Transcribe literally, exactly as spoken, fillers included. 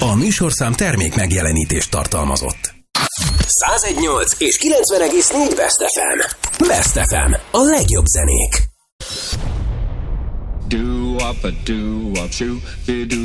A műsorszám termék megjelenítést tartalmazott. száz nyolc és kilencven egész négy Best ef em. Best ef em. A legjobb zenék. Do up a do up shoe, do